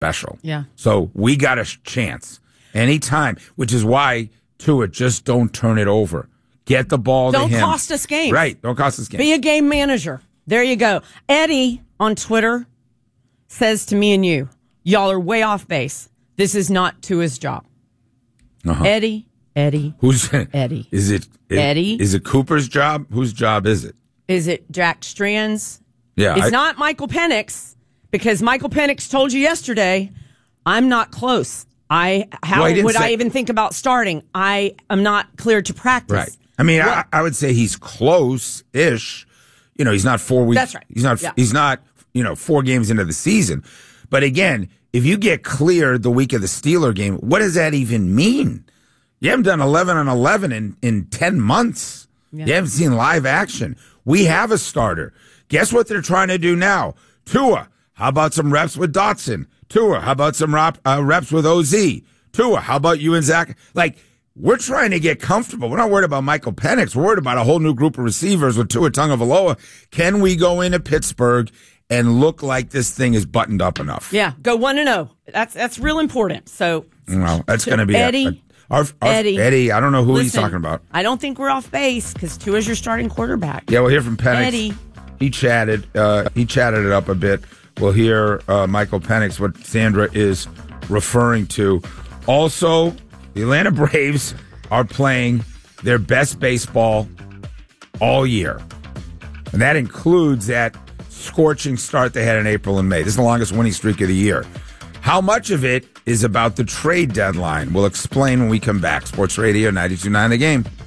special. Yeah. So we got a chance anytime, which is why, Tua, just don't turn it over. Get the ball to him. Don't cost us games. Right. Don't cost us games. Be a game manager. There you go. Eddie on Twitter says to me and you, y'all are way off base. This is not Tua's job. Uh-huh. Eddie. Who's Eddie? Eddie? Is it Cooper's job? Whose job is it? Is it Jack Strand's? Yeah. It's not Michael Penix, because Michael Penix told you yesterday, I'm not close. How would I even think about starting? I am not cleared to practice. Right. I mean, I would say he's close-ish. You know, he's not 4 weeks. That's right. He's not, 4 games into the season. But again, if you get cleared the week of the Steeler game, what does that even mean? You haven't done 11-11 in 10 months. Yeah. You haven't seen live action. We have a starter. Guess what they're trying to do now? Tua, how about some reps with Dotson? Tua, how about some reps with OZ? Tua, how about you and Zach? Like, we're trying to get comfortable. We're not worried about Michael Penix. We're worried about a whole new group of receivers with Tua Tagovailoa. Can we go into Pittsburgh and look like this thing is buttoned up enough? Yeah, go 1-0. That's real important. So, well, that's going to be Eddie. Eddie, I don't know who he's talking about. I don't think we're off base because Tua's your starting quarterback. Yeah, we'll hear from Penix. Eddie. He chatted it up a bit. We'll hear Michael Penix, what Sandra is referring to. Also, the Atlanta Braves are playing their best baseball all year. And that includes that scorching start they had in April and May. This is the longest winning streak of the year. How much of it is about the trade deadline? We'll explain when we come back. Sports Radio 92.9 The Game.